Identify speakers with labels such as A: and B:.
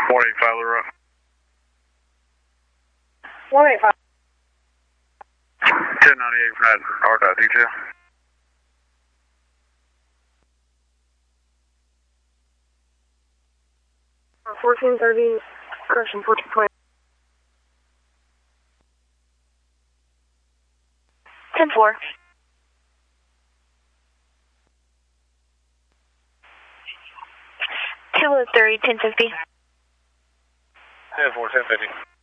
A: 185 Leroy.
B: 185.
A: 1098 from that R detail.
B: Uh, 1430, correction, 1420. 10-4. 203, 1050.
A: 10-4, 1050.